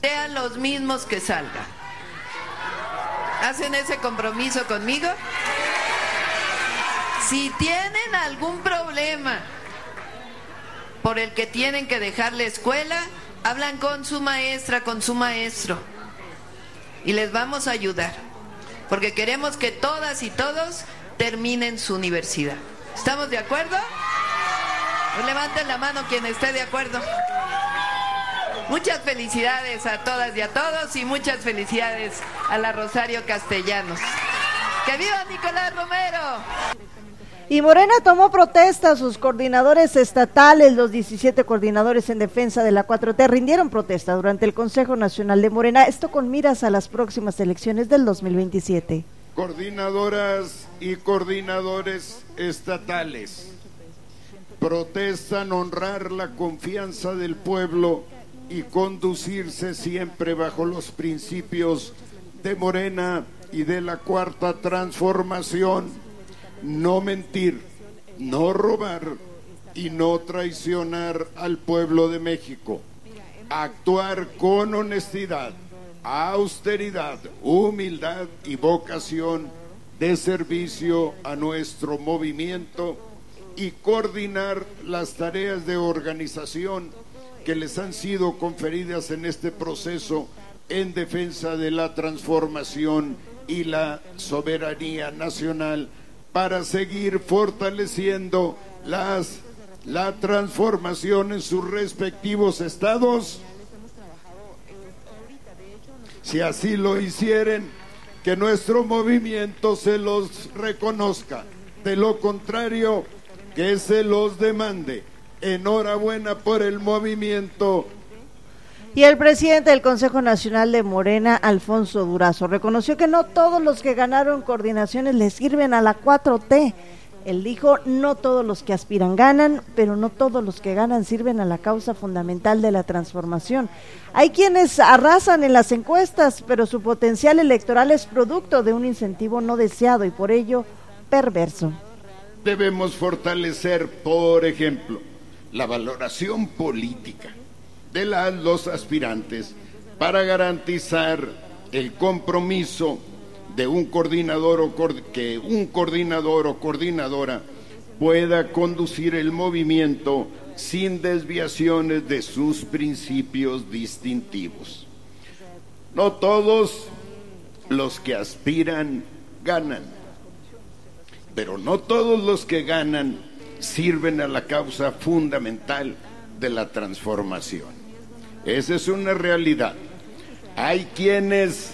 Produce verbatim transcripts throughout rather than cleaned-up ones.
sean los mismos que salgan. ¿Hacen ese compromiso conmigo? Si tienen algún problema por el que tienen que dejar la escuela, hablan con su maestra, con su maestro, y les vamos a ayudar, porque queremos que todas y todos terminen su universidad. ¿Estamos de acuerdo? Pues levanten la mano quien esté de acuerdo. Muchas felicidades a todas y a todos, y muchas felicidades a la Rosario Castellanos. ¡Que viva Nicolás Romero! Y Morena tomó protesta a sus coordinadores estatales. Los diecisiete coordinadores en defensa de la cuatro T rindieron protesta durante el Consejo Nacional de Morena, esto con miras a las próximas elecciones del dos mil veintisiete. Coordinadoras y coordinadores estatales protestan honrar la confianza del pueblo y conducirse siempre bajo los principios de Morena y de la Cuarta Transformación. No mentir, no robar y no traicionar al pueblo de México. Actuar con honestidad, austeridad, humildad y vocación de servicio a nuestro movimiento y coordinar las tareas de organización que les han sido conferidas en este proceso en defensa de la transformación y la soberanía nacional, para seguir fortaleciendo las, la transformación en sus respectivos estados. Si así lo hicieren, que nuestro movimiento se los reconozca. De lo contrario, que se los demande. Enhorabuena por el movimiento. Y el presidente del Consejo Nacional de Morena, Alfonso Durazo, reconoció que no todos los que ganaron coordinaciones le sirven a la cuatro T. Él dijo, no todos los que aspiran ganan, pero no todos los que ganan sirven a la causa fundamental de la transformación. Hay quienes arrasan en las encuestas, pero su potencial electoral es producto de un incentivo no deseado y por ello perverso. Debemos fortalecer, por ejemplo, la valoración política de la, los aspirantes para garantizar el compromiso de un coordinador o que un coordinador o coordinadora pueda conducir el movimiento sin desviaciones de sus principios distintivos. No todos los que aspiran ganan, pero no todos los que ganan sirven a la causa fundamental de la transformación. Esa es una realidad. Hay quienes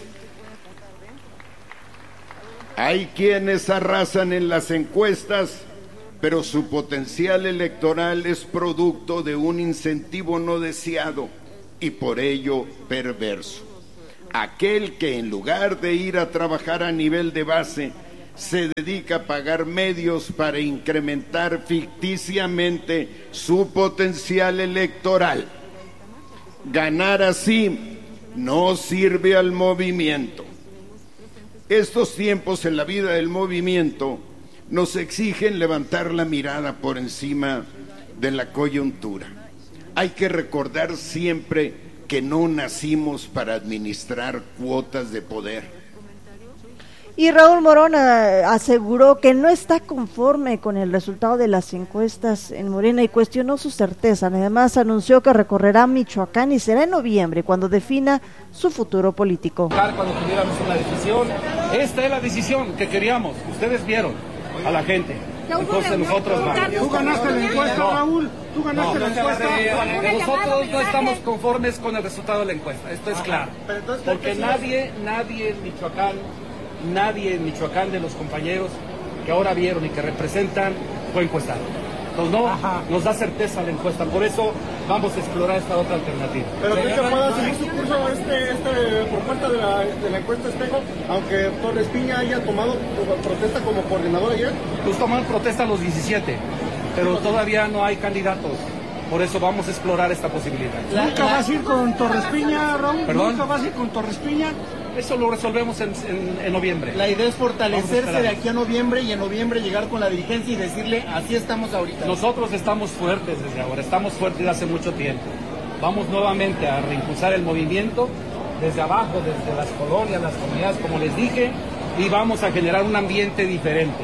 hay quienes arrasan en las encuestas, pero su potencial electoral es producto de un incentivo no deseado y por ello perverso. Aquel que en lugar de ir a trabajar a nivel de base se dedica a pagar medios para incrementar ficticiamente su potencial electoral. Ganar así no sirve al movimiento. Estos tiempos en la vida del movimiento nos exigen levantar la mirada por encima de la coyuntura. Hay que recordar siempre que no nacimos para administrar cuotas de poder. Y Raúl Morón eh, aseguró que no está conforme con el resultado de las encuestas en Morena y cuestionó su certeza. Además anunció que recorrerá Michoacán y será en noviembre cuando defina su futuro político. Cuando tuviéramos una decisión, esta es la decisión que queríamos, ustedes vieron a la gente. Entonces nosotros vamos. ¿Tú ganaste la encuesta, Raúl? ¿Tú ganaste no, la encuesta? Eh, nosotros no estamos conformes con el resultado de la encuesta, esto es claro. Porque nadie, nadie en Michoacán, nadie en Michoacán de los compañeros que ahora vieron y que representan fue encuestado. Entonces no Ajá. nos da certeza la encuesta, por eso vamos a explorar esta otra alternativa. Pero ¿qué se puede seguir su curso este, este, por cuenta de la, de la encuesta Espejo, aunque Torres Piña haya tomado protesta como coordinador ayer? Pues toman protesta los diecisiete, pero todavía no hay candidatos. Por eso vamos a explorar esta posibilidad. ¿Nunca vas a ir con Torres Piña, Raúl? ¿Perdón? ¿Nunca vas a ir con Torres Piña? Eso lo resolvemos en, en, en noviembre. La idea es fortalecerse de aquí a noviembre y en noviembre llegar con la dirigencia y decirle, así estamos ahorita. Nosotros estamos fuertes desde ahora, estamos fuertes desde hace mucho tiempo. Vamos nuevamente a reimpulsar el movimiento desde abajo, desde las colonias, las comunidades, como les dije, y vamos a generar un ambiente diferente.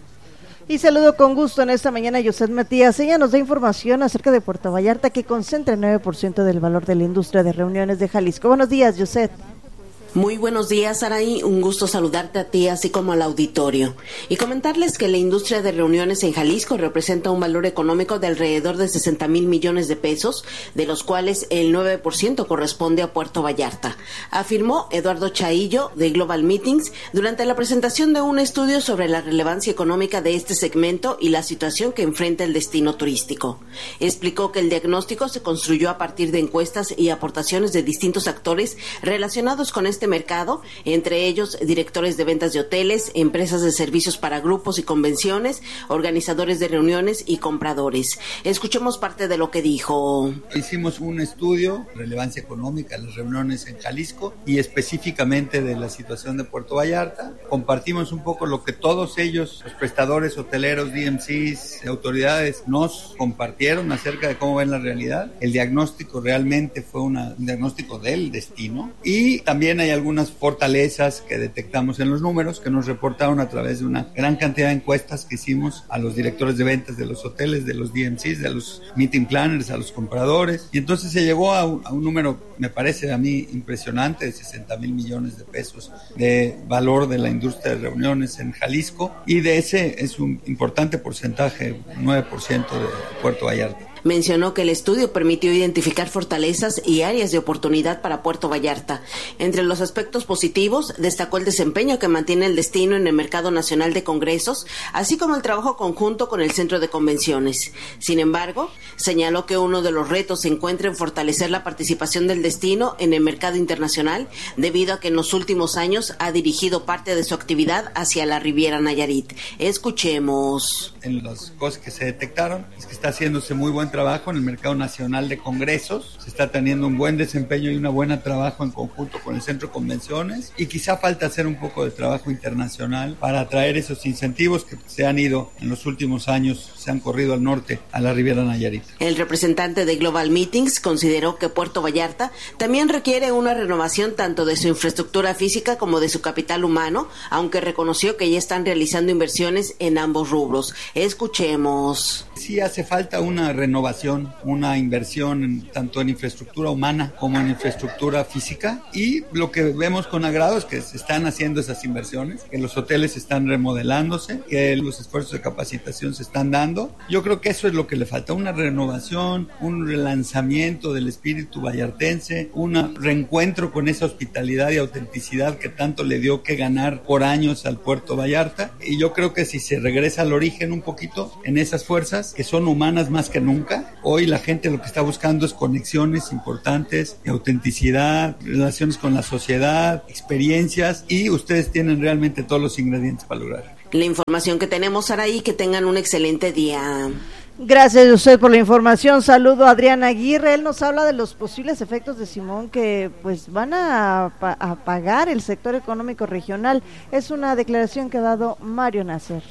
Y saludo con gusto en esta mañana a Yoset Matías. Ella nos da información acerca de Puerto Vallarta, que concentra el nueve por ciento del valor de la industria de reuniones de Jalisco. Buenos días, Yoset. Muy buenos días, Araí. Un gusto saludarte a ti, así como al auditorio. Y comentarles que la industria de reuniones en Jalisco representa un valor económico de alrededor de sesenta mil millones de pesos, de los cuales el nueve por ciento corresponde a Puerto Vallarta, afirmó Eduardo Chaillo de Global Meetings durante la presentación de un estudio sobre la relevancia económica de este segmento y la situación que enfrenta el destino turístico. Explicó que el diagnóstico se construyó a partir de encuestas y aportaciones de distintos actores relacionados con este este mercado, entre ellos directores de ventas de hoteles, empresas de servicios para grupos y convenciones, organizadores de reuniones y compradores. Escuchemos parte de lo que dijo. Hicimos un estudio, relevancia económica de las reuniones en Jalisco y específicamente de la situación de Puerto Vallarta. Compartimos un poco lo que todos ellos, los prestadores hoteleros, D M Cs, autoridades, nos compartieron acerca de cómo ven la realidad. El diagnóstico realmente fue una, un diagnóstico del destino, y también hay algunas fortalezas que detectamos en los números que nos reportaron a través de una gran cantidad de encuestas que hicimos a los directores de ventas de los hoteles, de los D M Cs, de los meeting planners, a los compradores, y entonces se llegó a un, a un número, me parece a mí impresionante, de sesenta mil millones de pesos de valor de la industria de reuniones en Jalisco, y de ese es un importante porcentaje, nueve por ciento de Puerto Vallarta. Mencionó que el estudio permitió identificar fortalezas y áreas de oportunidad para Puerto Vallarta. Entre los aspectos positivos, destacó el desempeño que mantiene el destino en el mercado nacional de congresos, así como el trabajo conjunto con el centro de convenciones. Sin embargo, señaló que uno de los retos se encuentra en fortalecer la participación del destino en el mercado internacional, debido a que en los últimos años ha dirigido parte de su actividad hacia la Riviera Nayarit. Escuchemos. En las cosas que se detectaron es que está haciéndose muy buen trabajo en el mercado nacional de congresos, se está teniendo un buen desempeño y una buena trabajo en conjunto con el centro de convenciones, y quizá falta hacer un poco de trabajo internacional para atraer esos incentivos que se han ido en los últimos años, se han corrido al norte, a la Riviera Nayarit. El representante de Global Meetings consideró que Puerto Vallarta también requiere una renovación tanto de su infraestructura física como de su capital humano, aunque reconoció que ya están realizando inversiones en ambos rubros. Escuchemos. Sí hace falta una renovación, una inversión en, tanto en infraestructura humana como en infraestructura física, y lo que vemos con agrado es que se están haciendo esas inversiones, que los hoteles están remodelándose, que los esfuerzos de capacitación se están dando. Yo creo que eso es lo que le falta, una renovación, un relanzamiento del espíritu vallartense, un reencuentro con esa hospitalidad y autenticidad que tanto le dio que ganar por años al Puerto Vallarta, y yo creo que si se regresa al origen un poquito en esas fuerzas que son humanas más que nunca. Hoy la gente lo que está buscando es conexiones importantes, autenticidad, relaciones con la sociedad, experiencias, y ustedes tienen realmente todos los ingredientes para lograrlo. La información que tenemos, Araí, que tengan un excelente día. Gracias a usted por la información. Saludo a Adrián Aguirre. Él nos habla de los posibles efectos de Simón que pues van a, a pagar el sector económico regional. Es una declaración que ha dado Mario Nasser.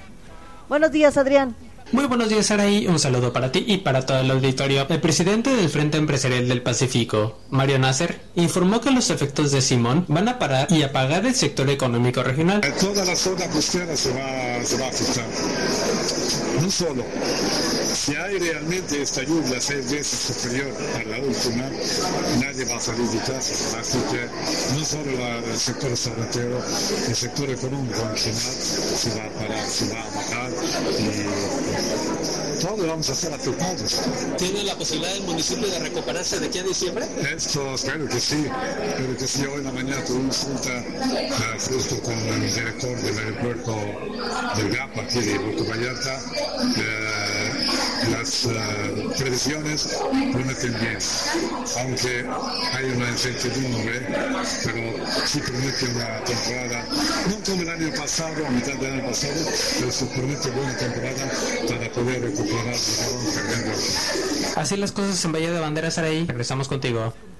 Buenos días, Adrián. Muy buenos días, Araí. Un saludo para ti y para todo el auditorio. El presidente del Frente Empresarial del Pacífico, Mario Nasser, informó que los efectos de Simón van a parar y apagar el sector económico regional. Toda la zona costera se va, se va a afectar. No solo. Si hay realmente esta lluvia seis veces superior a la última, nadie va a salir de casa. Así que no solo la, el sector restaurantero, el sector económico en general se va a parar, se va a bajar, y todo vamos a ser afectados. ¿Tiene la posibilidad del municipio de recuperarse de aquí a diciembre? Esto espero que sí, espero que sí. Hoy en la mañana tuve una junta uh, justo con el director del aeropuerto del G A P aquí de Puerto Vallarta. Uh, las uh, previsiones prometen bien, aunque hay una incertidumbre, pero sí promete una temporada, no como el año pasado, a mitad del año pasado, pero se promete buena temporada para poder recuperar el valor perdido. Así las cosas en Bahía de Banderas, Araí. Regresamos contigo.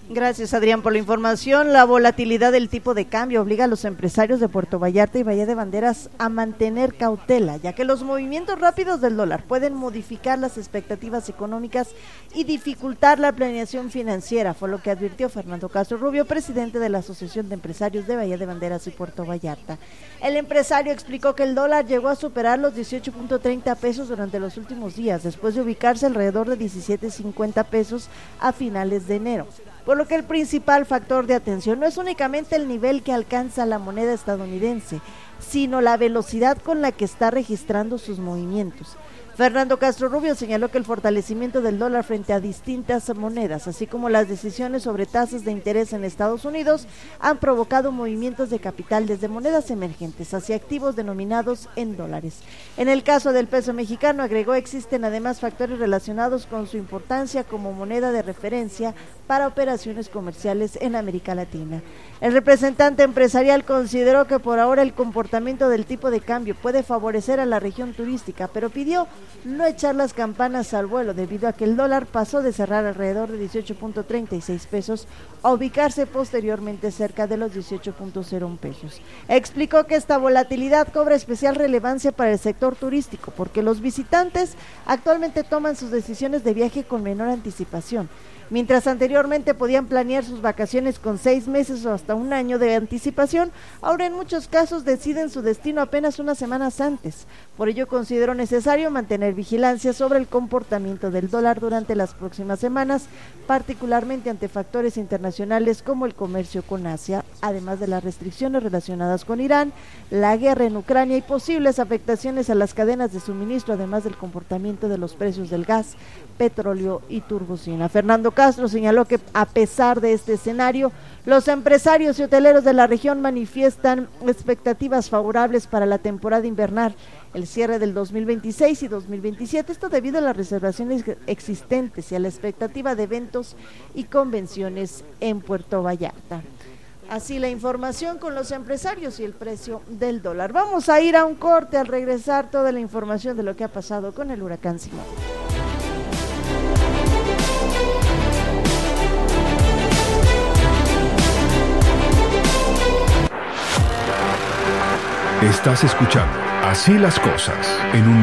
Gracias, Adrián, por la información. La volatilidad del tipo de cambio obliga a los empresarios de Puerto Vallarta y Bahía de Banderas a mantener cautela, ya que los movimientos rápidos del dólar pueden modificar las expectativas económicas y dificultar la planeación financiera, fue lo que advirtió Fernando Castro Rubio, presidente de la Asociación de Empresarios de Bahía de Banderas y Puerto Vallarta. El empresario explicó que el dólar llegó a superar los dieciocho punto treinta pesos durante los últimos días, después de ubicarse alrededor de diecisiete cincuenta pesos a finales de enero. Por lo que el principal factor de atención no es únicamente el nivel que alcanza la moneda estadounidense, sino la velocidad con la que está registrando sus movimientos. Fernando Castro Rubio señaló que el fortalecimiento del dólar frente a distintas monedas, así como las decisiones sobre tasas de interés en Estados Unidos, han provocado movimientos de capital desde monedas emergentes hacia activos denominados en dólares. En el caso del peso mexicano, agregó, existen además factores relacionados con su importancia como moneda de referencia para operaciones comerciales en América Latina. El representante empresarial consideró que por ahora el comportamiento del tipo de cambio puede favorecer a la región turística, pero pidió no echar las campanas al vuelo debido a que el dólar pasó de cerrar alrededor de dieciocho punto treinta y seis pesos a ubicarse posteriormente cerca de los dieciocho punto cero uno pesos. Explicó que esta volatilidad cobra especial relevancia para el sector turístico porque los visitantes actualmente toman sus decisiones de viaje con menor anticipación. Mientras anteriormente podían planear sus vacaciones con seis meses o hasta un año de anticipación, ahora en muchos casos deciden su destino apenas unas semanas antes. Por ello consideró necesario mantener vigilancia sobre el comportamiento del dólar durante las próximas semanas, particularmente ante factores internacionales como el comercio con Asia, además de las restricciones relacionadas con Irán, la guerra en Ucrania y posibles afectaciones a las cadenas de suministro, además del comportamiento de los precios del gas, petróleo y turbocina. Fernando Castro señaló que a pesar de este escenario, los empresarios y hoteleros de la región manifiestan expectativas favorables para la temporada invernal, el cierre del dos mil veintiséis y dos mil veintisiete, esto debido a las reservaciones existentes y a la expectativa de eventos y convenciones en Puerto Vallarta. Así la información con los empresarios y el precio del dólar. Vamos a ir a un corte, al regresar toda la información de lo que ha pasado con el huracán Simón. Estás escuchando Así las Cosas en un